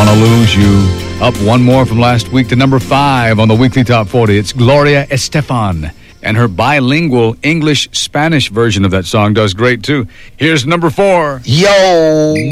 Wanna Lose You. Up one more from last week to number 5 on the weekly top 40. It's Gloria Estefan. And her bilingual English-Spanish version of that song does great too. Here's number 4. Yo!